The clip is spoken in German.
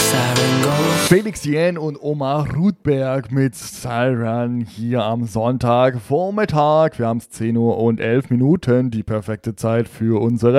Felix Jähn und Omar Rudberg mit Siren hier am Sonntagvormittag. Wir haben es 10 Uhr und 11 Minuten, die perfekte Zeit für unsere